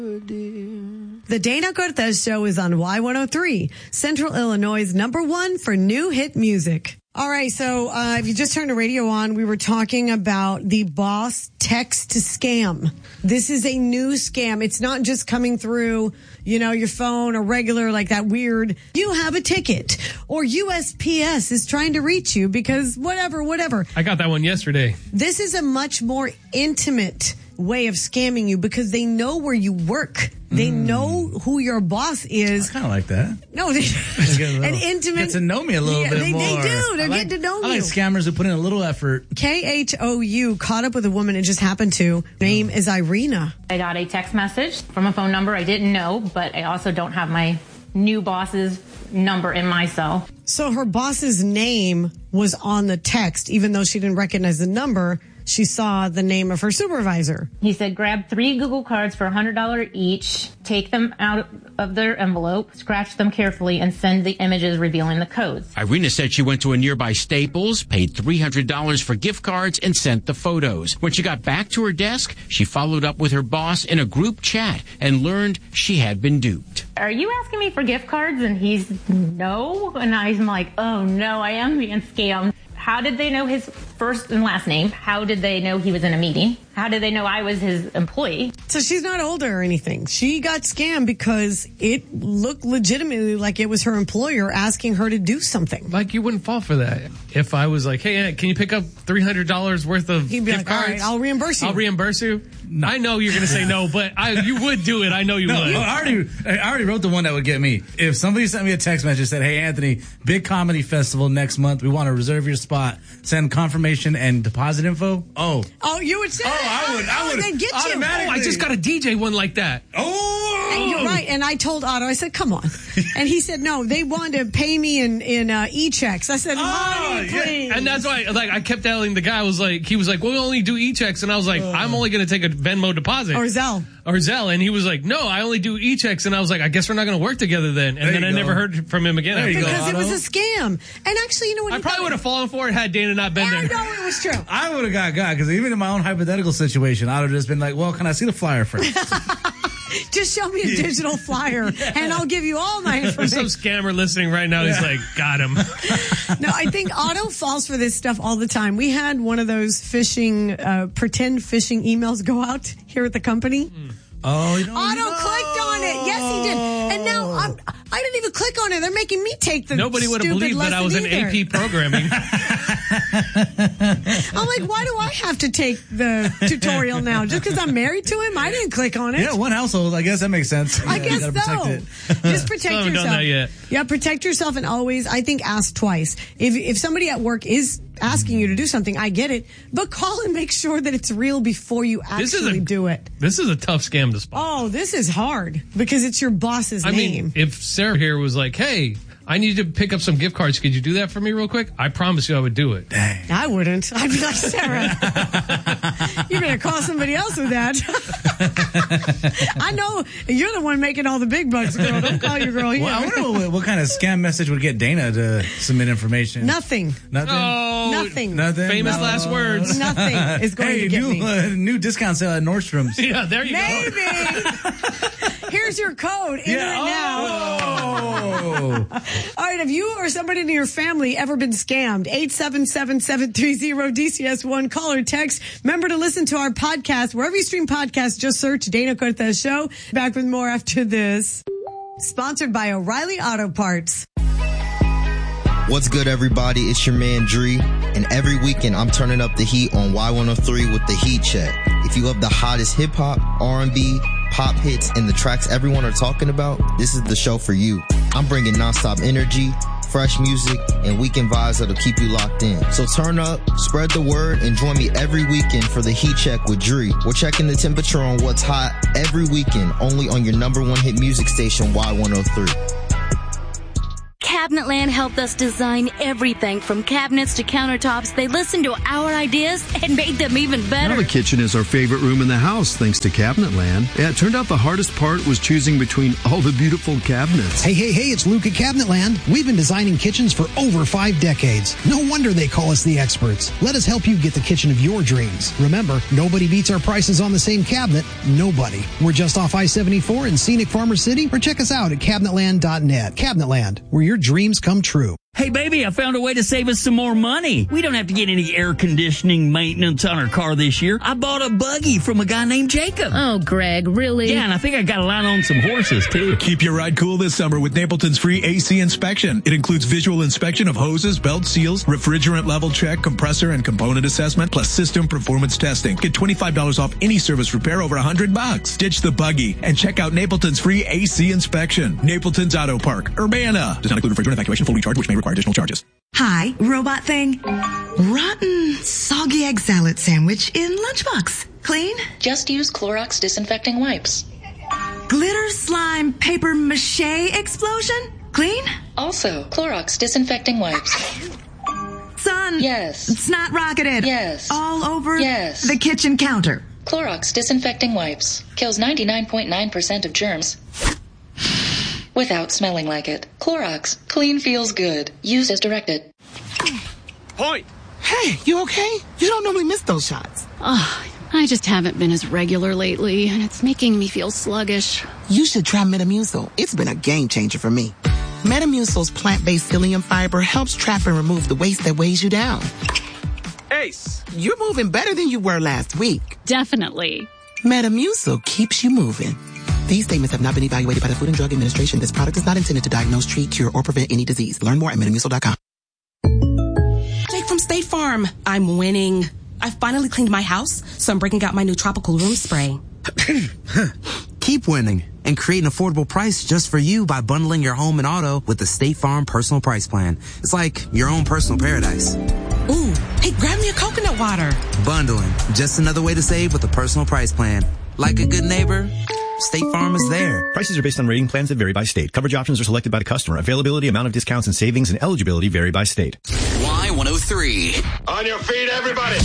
The Dana Cortez Show is on Y103, Central Illinois' #1 for new hit music. All right, so if you just turned the radio on, we were talking about the boss text scam. This is a new scam. It's not just coming through, your phone or regular like that weird, you have a ticket, or USPS is trying to reach you because whatever. I got that one yesterday. This is a much more intimate way of scamming you because they know where you work. They know who your boss is. I kind of like that. No, an intimate. Get to know me a little bit more. They do. They're getting to know you. I like scammers who put in a little effort. KHOU caught up with a woman it just happened to. Name is Irina. I got a text message from a phone number I didn't know, but I also don't have my new boss's number in my cell. So her boss's name was on the text, even though she didn't recognize the number. She saw the name of her supervisor. He said, grab 3 Google cards for $100 each, take them out of their envelope, scratch them carefully, and send the images revealing the codes. Irina said she went to a nearby Staples, paid $300 for gift cards, and sent the photos. When she got back to her desk, she followed up with her boss in a group chat and learned she had been duped. Are you asking me for gift cards? And he's, no. And I'm like, oh no, I am being scammed. How did they know his first and last name? How did they know he was in a meeting? How did they know I was his employee? So she's not older or anything. She got scammed because it looked legitimately like it was her employer asking her to do something. Like you wouldn't fall for that. If I was like, hey, can you pick up $300 worth of He'd be gift like, cards? all right, I'll reimburse you. I'll reimburse you? No. I know you're going to say no, but you would do it. I know you would. I already wrote the one that would get me. If somebody sent me a text message that said, hey, Anthony, big comedy festival next month. We want to reserve your spot. Send confirmation and deposit info. Oh, you would say I would. They get automatically. I just got a DJ one like that. And you're right. And I told Otto, I said, come on. And he said, no, they wanted to pay me in e-checks. I said, honey, please. And that's why, I kept telling the guy, he was like, well, we only do e-checks. And I was like, I'm only going to take a Venmo deposit. Or Zelle. And he was like, no, I only do e-checks. And I was like, I guess we're not going to work together then. And then I never heard from him again. Because it was a scam. And actually, you know what? I probably would have fallen for it had Dana not been there. I know it was true. I would have got because even in my own hypothetical situation, I would have just been like, well, can I see the flyer first? Just show me a digital flyer, and I'll give you all my information. There's some scammer listening right now. He's like, got him. No, I think Otto falls for this stuff all the time. We had one of those pretend phishing emails go out here at the company. Oh, Otto clicked on it. Yes, he did. And now I didn't even click on it. They're making me take the Nobody would have believed that I was in AP programming. I'm like, why do I have to take the tutorial now? Just because I'm married to him? I didn't click on it. Yeah, one household. I guess that makes sense. I guess so. Just protect yourself. Haven't done that yet. Yeah, protect yourself and always, I think, ask twice. If somebody at work is asking you to do something, I get it. But call and make sure that it's real before you actually do it. This is a tough scam to spot. Oh, this is hard because it's your boss's name. I mean, if Sarah here was like, hey, I need to pick up some gift cards. Could you do that for me real quick? I promise you I would do it. Dang. I wouldn't. I'd be like, Sarah, you're going to call somebody else with that. I know you're the one making all the big bucks, girl. Don't call your girl here. Well, I wonder what kind of scam message would get Dana to submit information. Nothing. Oh, Nothing. Famous last words. Nothing is going to get me. New discount sale at Nordstrom's. Yeah, there you go. Maybe. Here's your code. Enter it now. All right, have you or somebody in your family ever been scammed? 877-730-DCS1. Call or text. Remember to listen to our podcast. Wherever you stream podcasts, just search Dana Cortez Show. Back with more after this. Sponsored by O'Reilly Auto Parts. What's good, everybody? It's your man, Dree. And every weekend, I'm turning up the heat on Y103 with the Heat Check. If you love the hottest hip-hop, R&B, pop hits, and the tracks everyone are talking about, this is the show for you. I'm bringing nonstop energy, fresh music, and weekend vibes that'll keep you locked in. So turn up, spread the word, and join me every weekend for the Heat Check with Dree. We're checking the temperature on what's hot every weekend, only on your #1 hit music station, Y103. Cabinetland helped us design everything from cabinets to countertops. They listened to our ideas and made them even better. Now the kitchen is our favorite room in the house thanks to Cabinetland. Yeah, it turned out the hardest part was choosing between all the beautiful cabinets. Hey, it's Luke at Cabinetland. We've been designing kitchens for over 5 decades. No wonder they call us the experts. Let us help you get the kitchen of your dreams. Remember, nobody beats our prices on the same cabinet. Nobody. We're just off I-74 in scenic Farmer City, or check us out at cabinetland.net. Cabinetland, where your dreams come true. Hey, baby, I found a way to save us some more money. We don't have to get any air conditioning maintenance on our car this year. I bought a buggy from a guy named Jacob. Oh, Greg, really? Yeah, and I think I got a line on some horses, too. Keep your ride cool this summer with Napleton's free AC inspection. It includes visual inspection of hoses, belt seals, refrigerant level check, compressor and component assessment, plus system performance testing. Get $25 off any service repair over $100. Ditch the buggy and check out Napleton's free AC inspection. Napleton's Auto Park, Urbana. Does not include refrigerant evacuation, full recharge, which may require additional charges. Hi, robot thing. Rotten, soggy egg salad sandwich in lunchbox. Clean? Just use Clorox disinfecting wipes. Glitter slime paper mache explosion? Clean? Also, Clorox disinfecting wipes. Son. Yes. Snot rocketed. Yes. All over yes. the kitchen counter. Clorox disinfecting wipes. Kills 99.9% of germs without smelling like it. Clorox. Clean feels good. Use as directed. Point. Hey, you okay? You don't normally miss those shots. Oh, I just haven't been as regular lately, and it's making me feel sluggish. You should try Metamucil. It's been a game changer for me. Metamucil's plant-based psyllium fiber helps trap and remove the waste that weighs you down. Ace. You're moving better than you were last week. Definitely. Metamucil keeps you moving. These statements have not been evaluated by the Food and Drug Administration. This product is not intended to diagnose, treat, cure, or prevent any disease. Learn more at Metamucil.com. Jake from State Farm. I'm winning. I finally cleaned my house, so I'm breaking out my new tropical room spray. Keep winning and create an affordable price just for you by bundling your home and auto with the State Farm Personal Price Plan. It's like your own personal paradise. Ooh, hey, grab me a coconut water. Bundling, just another way to save with a personal price plan. Like a good neighbor, State Farm is there. Prices are based on rating plans that vary by state. Coverage options are selected by the customer. Availability, amount of discounts and savings, and eligibility vary by state. Y103. On your feet, everybody.